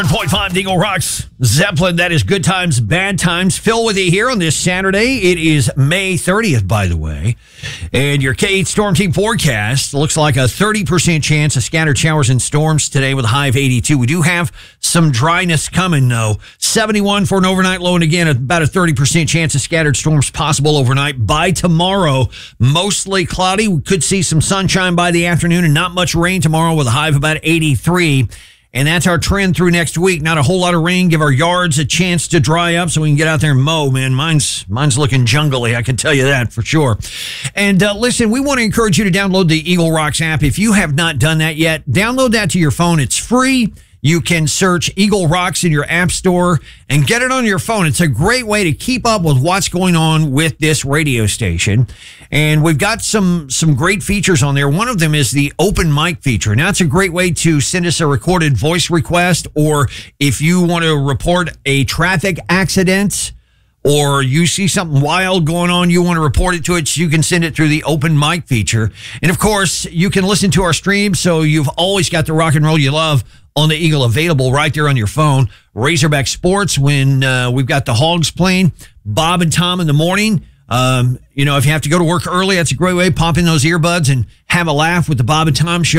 101.5 Eagle Rocks Zeppelin. That is Good Times, Bad Times. Phil with you here on this Saturday. It is May 30th, by the way. And your K8 Storm Team forecast looks like a 30% chance of scattered showers and storms today with a high of 82. We do have some dryness coming, though. 71 for an overnight low, and again, about a 30% chance of scattered storms possible overnight. By tomorrow, mostly cloudy. We could see some sunshine by the afternoon and not much rain tomorrow with a high of about 83. And that's our trend through next week. Not a whole lot of rain. Give our yards a chance to dry up so we can get out there and mow, man. Mine's looking jungly, I can tell you that for sure. And listen, we want to encourage you to download the Eagle Rocks app. If you have not done that yet, download that to your phone. It's free. You can search Eagle Rocks in your app store and get it on your phone. It's a great way to keep up with what's going on with this radio station. And we've got some great features on there. One of them is the open mic feature. Now, it's a great way to send us a recorded voice request, or if you want to report a traffic accident or you see something wild going on, you want to report it to us, you can send it through the open mic feature. And, of course, you can listen to our stream, so you've always got the rock and roll you love on the Eagle available right there on your phone. Razorback Sports when we've got the Hogs playing. Bob and Tom in the morning. If you have to go to work early, that's a great way. Pop in those earbuds and have a laugh with the Bob and Tom show.